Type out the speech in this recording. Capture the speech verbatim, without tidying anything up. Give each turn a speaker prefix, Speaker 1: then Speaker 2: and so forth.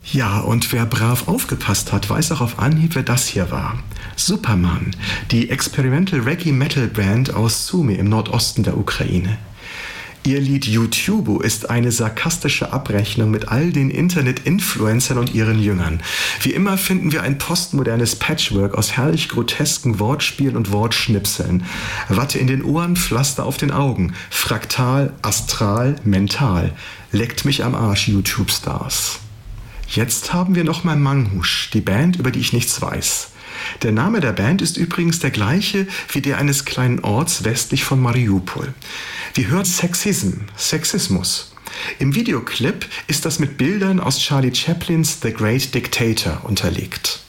Speaker 1: Ja, und wer brav aufgepasst hat, weiß auch auf Anhieb, wer das hier war. Superman, die Experimental Reggae Metal Band aus Sumy im Nordosten der Ukraine. Ihr Lied YouTubo ist eine sarkastische Abrechnung mit all den Internet-Influencern und ihren Jüngern. Wie immer finden wir ein postmodernes Patchwork aus herrlich grotesken Wortspielen und Wortschnipseln. Watte in den Ohren, Pflaster auf den Augen. Fraktal, astral, mental. Leckt mich am Arsch, YouTube-Stars. Jetzt haben wir nochmal Manghush, die Band, über die ich nichts weiß. Der Name der Band ist übrigens der gleiche wie der eines kleinen Orts westlich von Mariupol. Wir hören Sexism, Sexismus. Im Videoclip ist das mit Bildern aus Charlie Chaplins The Great Dictator unterlegt.